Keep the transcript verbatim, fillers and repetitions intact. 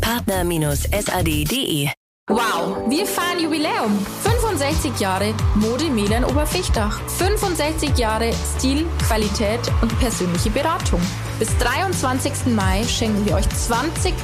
partner Bindestrich s a d punkt d e. Wow, wir feiern Jubiläum. fünfundsechzig Jahre Mode Melan Oberfichtach. fünfundsechzig Jahre Stil, Qualität und persönliche Beratung. Bis dreiundzwanzigsten Mai schenken wir euch zwanzig